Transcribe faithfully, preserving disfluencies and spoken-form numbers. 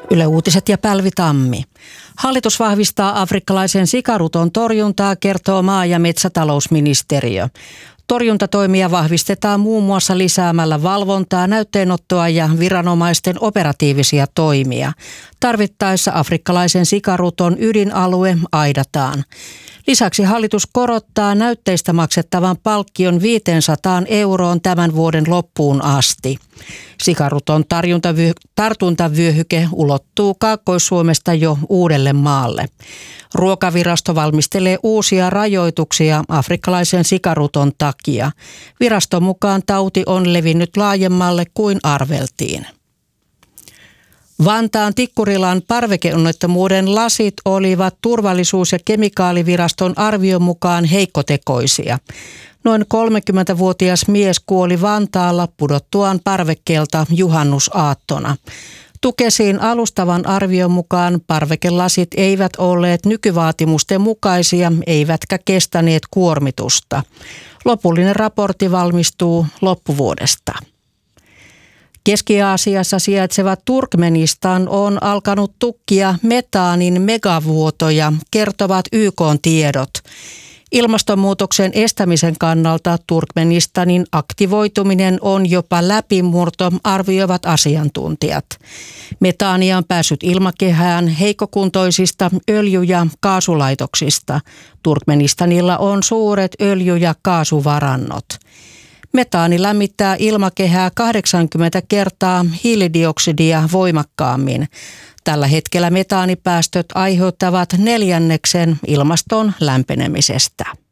Yle Uutiset ja Pälvi Tammi. Hallitus vahvistaa afrikkalaisen sikaruton torjuntaa, kertoo maa- ja metsätalousministeriö. Torjuntatoimia vahvistetaan muun muassa lisäämällä valvontaa, näytteenottoa ja viranomaisten operatiivisia toimia. Tarvittaessa afrikkalaisen sikaruton ydinalue aidataan. Lisäksi hallitus korottaa näytteistä maksettavan palkkion viisisataa euroon tämän vuoden loppuun asti. Sikaruton tartuntavyöhyke ulottuu Kaakkois-Suomesta jo Uudellemaalle. Ruokavirasto valmistelee uusia rajoituksia afrikkalaisen sikaruton takia. Viraston mukaan tauti on levinnyt laajemmalle kuin arveltiin. Vantaan Tikkurilan parvekeonnettomuuden lasit olivat turvallisuus- ja kemikaaliviraston arvion mukaan heikkotekoisia. Noin kolmekymmentävuotias mies kuoli Vantaalla pudottuaan parvekkeelta juhannusaattona. Tukesin alustavan arvion mukaan parvekelasit eivät olleet nykyvaatimusten mukaisia eivätkä kestäneet kuormitusta. Lopullinen raportti valmistuu loppuvuodesta. Keski-Aasiassa sijaitseva Turkmenistan on alkanut tukkia metaanin megavuotoja, kertovat Y K:n tiedot. Ilmastonmuutoksen estämisen kannalta Turkmenistanin aktivoituminen on jopa läpimurto, arvioivat asiantuntijat. Metaania on päässyt ilmakehään heikkokuntoisista öljy- ja kaasulaitoksista. Turkmenistanilla on suuret öljy- ja kaasuvarannot. Metaani lämmittää ilmakehää kahdeksankymmentä kertaa hiilidioksidia voimakkaammin. Tällä hetkellä metaanipäästöt aiheuttavat neljänneksen ilmaston lämpenemisestä.